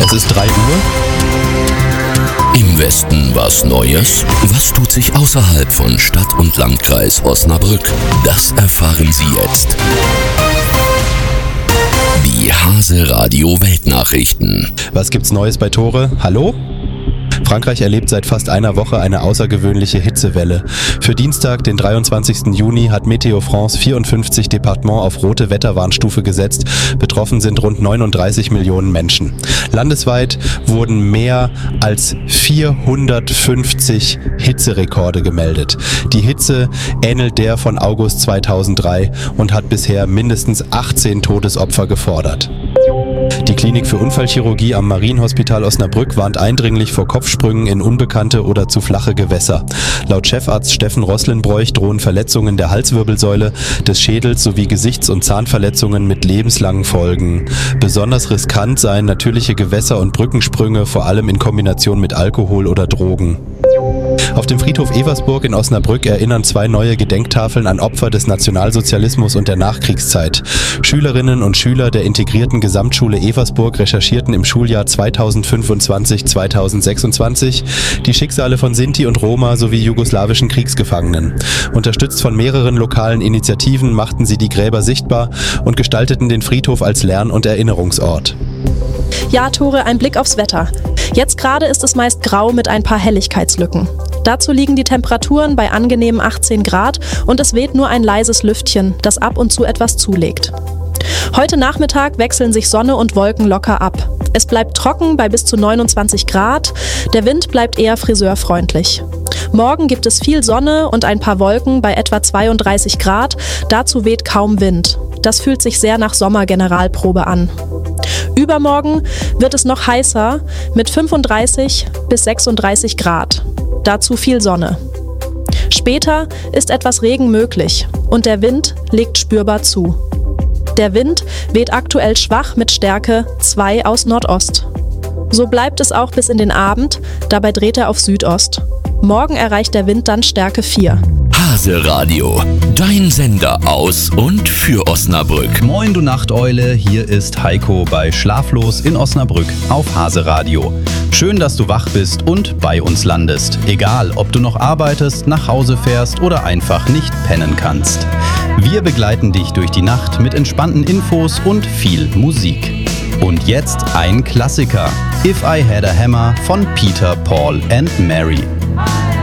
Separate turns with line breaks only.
Es ist 3 Uhr.
Im Westen was Neues? Was tut sich außerhalb von Stadt und Landkreis Osnabrück? Das erfahren Sie jetzt. Die Hase Radio Weltnachrichten.
Was gibt's Neues bei Tore? Hallo? Frankreich erlebt seit fast einer Woche eine außergewöhnliche Hitzewelle. Für Dienstag, den 23. Juni, hat Meteo France 54 Departements auf rote Wetterwarnstufe gesetzt. Betroffen sind rund 39 Millionen Menschen. Landesweit wurden mehr als 450 Hitzerekorde gemeldet. Die Hitze ähnelt der von August 2003 und hat bisher mindestens 18 Todesopfer gefordert. Die Klinik für Unfallchirurgie am Marienhospital Osnabrück warnt eindringlich vor Kopfsprüngen in unbekannte oder zu flache Gewässer. Laut Chefarzt Steffen Roslenbroich drohen Verletzungen der Halswirbelsäule, des Schädels sowie Gesichts- und Zahnverletzungen mit lebenslangen Folgen. Besonders riskant seien natürliche Gewässer- und Brückensprünge, vor allem in Kombination mit Alkohol oder Drogen. Auf dem Friedhof Eversburg in Osnabrück erinnern 2 neue Gedenktafeln an Opfer des Nationalsozialismus und der Nachkriegszeit. Schülerinnen und Schüler der integrierten Gesamtschule Eversburg recherchierten im Schuljahr 2025/2026 die Schicksale von Sinti und Roma sowie jugoslawischen Kriegsgefangenen. Unterstützt von mehreren lokalen Initiativen machten sie die Gräber sichtbar und gestalteten den Friedhof als Lern- und Erinnerungsort.
Ja, Tore, ein Blick aufs Wetter. Jetzt gerade ist es meist grau mit ein paar Helligkeitslücken. Dazu liegen die Temperaturen bei angenehmen 18 Grad und es weht nur ein leises Lüftchen, das ab und zu etwas zulegt. Heute Nachmittag wechseln sich Sonne und Wolken locker ab. Es bleibt trocken bei bis zu 29 Grad, der Wind bleibt eher friseurfreundlich. Morgen gibt es viel Sonne und ein paar Wolken bei etwa 32 Grad, dazu weht kaum Wind. Das fühlt sich sehr nach Sommergeneralprobe an. Übermorgen wird es noch heißer mit 35 bis 36 Grad. Dazu viel Sonne. Später ist etwas Regen möglich und der Wind legt spürbar zu. Der Wind weht aktuell schwach mit Stärke 2 aus Nordost. So bleibt es auch bis in den Abend, dabei dreht er auf Südost. Morgen erreicht der Wind dann Stärke 4.
Hase Radio, dein Sender aus und für Osnabrück.
Moin, du Nachteule, hier ist Heiko bei Schlaflos in Osnabrück auf Hase Radio. Schön, dass du wach bist und bei uns landest. Egal, ob du noch arbeitest, nach Hause fährst oder einfach nicht pennen kannst. Wir begleiten dich durch die Nacht mit entspannten Infos und viel Musik. Und jetzt ein Klassiker. If I Had a Hammer von Peter, Paul and Mary.